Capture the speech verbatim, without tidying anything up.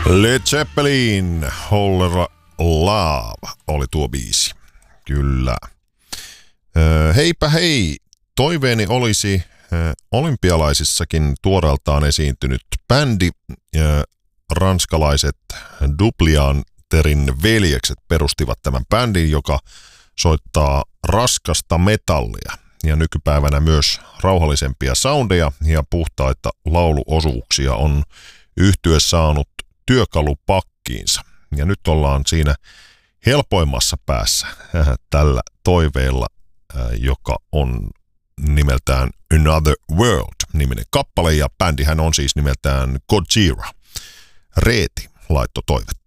Led Zeppelin, Whole Love oli tuo biisi. Kyllä. Öö, heipä hei, toiveeni olisi öö, olympialaisissakin tuoreeltaan esiintynyt bändi. Öö, ranskalaiset Duplianterin veljekset perustivat tämän bändin, joka soittaa raskasta metallia ja nykypäivänä myös rauhallisempia soundeja ja puhtaita lauluosuuksia on yhtye saanut työkalupakkiinsa. Ja nyt ollaan siinä helpoimmassa päässä tällä toiveella, joka on nimeltään Another World-niminen kappale, ja bändihän on siis nimeltään Gojira. Reeti laittoi toivetta.